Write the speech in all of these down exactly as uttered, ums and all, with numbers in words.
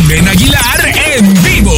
Jimena Aguilar en vivo.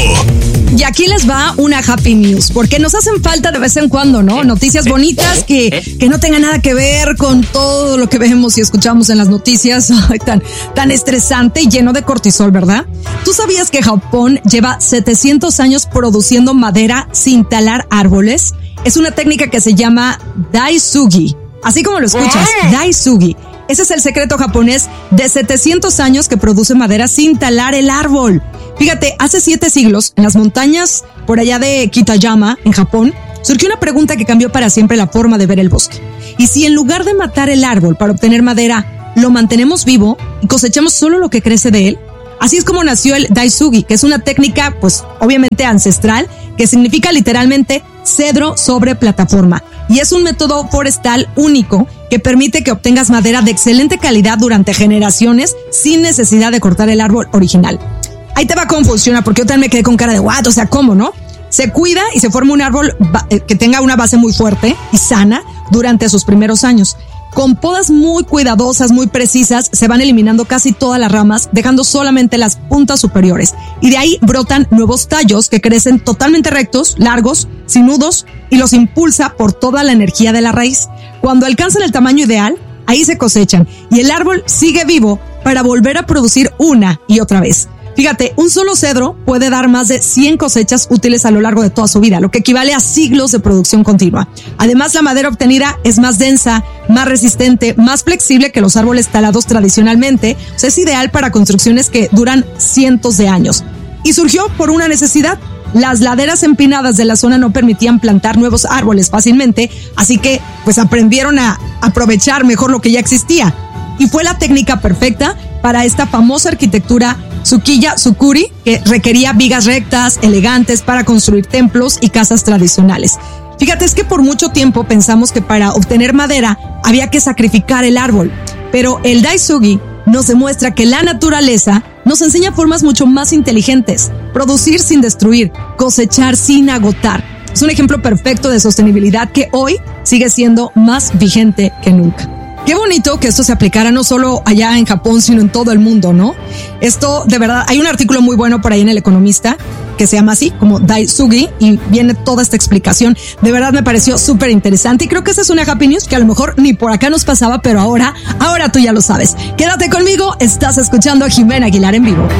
Y aquí les va una happy news, porque nos hacen falta de vez en cuando, ¿no? Noticias bonitas que, que no tengan nada que ver con todo lo que vemos y escuchamos en las noticias. Ay, tan, tan estresante y lleno de cortisol, ¿verdad? ¿Tú sabías que Japón lleva setecientos años produciendo madera sin talar árboles? Es una técnica que se llama Daisugi. Así como lo escuchas, Daisugi. Ese es el secreto japonés de setecientos años que produce madera sin talar el árbol. Fíjate, hace siete siglos, en las montañas por allá de Kitayama, en Japón, surgió una pregunta que cambió para siempre la forma de ver el bosque. ¿Y si en lugar de matar el árbol para obtener madera, lo mantenemos vivo y cosechamos solo lo que crece de él? Así es como nació el Daisugi, que es una técnica, pues, obviamente ancestral, que significa literalmente cedro sobre plataforma. Y es un método forestal único que permite que obtengas madera de excelente calidad durante generaciones sin necesidad de cortar el árbol original. Ahí te va cómo funciona, porque yo también me quedé con cara de what, o sea, ¿cómo, no? Se cuida y se forma un árbol que tenga una base muy fuerte y sana durante sus primeros años. Con podas muy cuidadosas, muy precisas, se van eliminando casi todas las ramas, dejando solamente las puntas superiores. Y de ahí brotan nuevos tallos que crecen totalmente rectos, largos, sin nudos, y los impulsa por toda la energía de la raíz. Cuando alcanzan el tamaño ideal, ahí se cosechan, y el árbol sigue vivo para volver a producir una y otra vez. Fíjate, un solo cedro puede dar más de cien cosechas útiles a lo largo de toda su vida, lo que equivale a siglos de producción continua. Además, la madera obtenida es más densa, más resistente, más flexible que los árboles talados tradicionalmente. O sea, es ideal para construcciones que duran cientos de años. Y surgió por una necesidad. Las laderas empinadas de la zona no permitían plantar nuevos árboles fácilmente, así que pues aprendieron a aprovechar mejor lo que ya existía. Y fue la técnica perfecta para esta famosa arquitectura Tsukiya Tsukuri, que requería vigas rectas, elegantes para construir templos y casas tradicionales. Fíjate, es que por mucho tiempo pensamos que para obtener madera había que sacrificar el árbol, pero el Daisugi nos demuestra que la naturaleza nos enseña formas mucho más inteligentes: producir sin destruir, cosechar sin agotar. Es un ejemplo perfecto de sostenibilidad que hoy sigue siendo más vigente que nunca. Qué bonito que esto se aplicara no solo allá en Japón, sino en todo el mundo, ¿no? Esto, de verdad, hay un artículo muy bueno por ahí en El Economista que se llama así, como Daisugi, y viene toda esta explicación. De verdad me pareció súper interesante y creo que esa es una happy news que a lo mejor ni por acá nos pasaba, pero ahora, ahora tú ya lo sabes. Quédate conmigo, estás escuchando a Jimena Aguilar en vivo.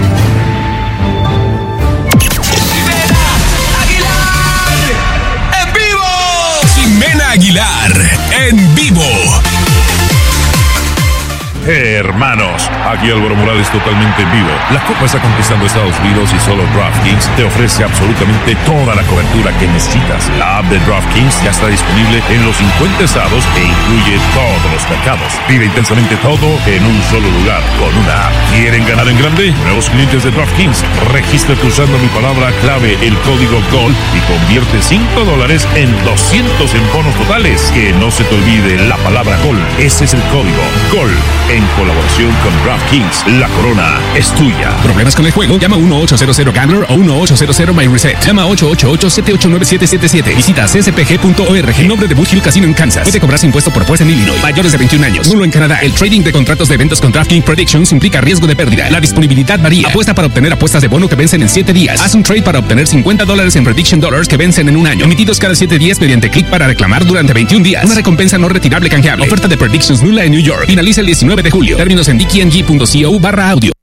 Jimena Aguilar en vivo. Hermanos, aquí Álvaro Morales totalmente en vivo. La Copa está conquistando Estados Unidos y solo DraftKings te ofrece absolutamente toda la cobertura que necesitas. La app de DraftKings ya está disponible en los cincuenta estados e incluye todos los mercados. Vive intensamente todo en un solo lugar con una app. ¿Quieren ganar en grande? Nuevos clientes de DraftKings, regístrate usando mi palabra clave, el código GOL, y convierte cinco dólares en doscientos en bonos totales. Que no se te olvide la palabra GOL. Ese es el código GOL. En colaboración con DraftKings, la corona es tuya. ¿Problemas con el juego? Llama uno ocho cero cero Gambler o uno ocho cero cero My Reset. Llama ocho ocho ocho siete ocho nueve siete siete siete. Visita c s p g punto org. En nombre de Bush Hill Casino en Kansas. Puede cobrarse impuesto por juez en Illinois. Mayores de veintiún años. Nulo en Canadá. El trading de contratos de eventos con DraftKings Predictions implica riesgo de pérdida. La disponibilidad varía. Apuesta para obtener apuestas de bono que vencen en siete días. Haz un trade para obtener cincuenta dólares en Prediction Dollars que vencen en un año. Emitidos cada siete días mediante clic para reclamar durante veintiún días. Una recompensa no retirable canjeable. Oferta de Predictions nula en New York. Finaliza el diecinueve de julio. Términos en d k n g punto co barra audio.